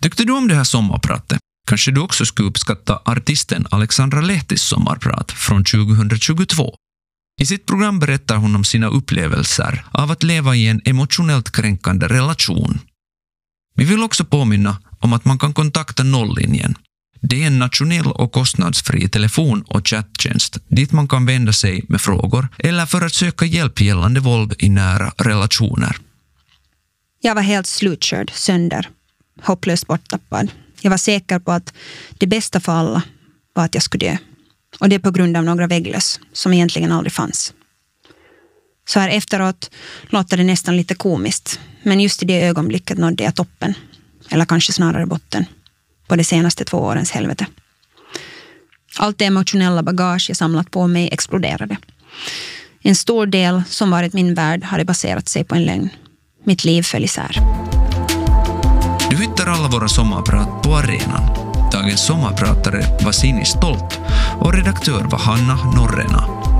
Tyckte du om det här sommarpratet? Kanske du också skulle uppskatta artisten Alexandra Lehtis sommarprat från 2022. I sitt program berättar hon om sina upplevelser av att leva i en emotionellt kränkande relation. Vi vill också påminna om att man kan kontakta Nolllinjen. Det är en nationell och kostnadsfri telefon- och chatttjänst dit man kan vända sig med frågor eller för att söka hjälp gällande våld i nära relationer. Jag var helt slutkörd, sönder, hopplöst borttappad. Jag var säker på att det bästa för alla var att jag skulle dö. Och det på grund av några vägglöss som egentligen aldrig fanns. Så här efteråt låter det nästan lite komiskt. Men just i det ögonblicket nådde jag toppen. Eller kanske snarare botten. På de senaste 2 årens helvete. Allt det emotionella bagage jag samlat på mig exploderade. En stor del som varit min värld hade baserat sig på en lögn. Mitt liv föll isär. Du hittar alla våra sommarprat på arenan. Dagens sommarpratare var Sini Stolt och redaktör var Hanna Norrena.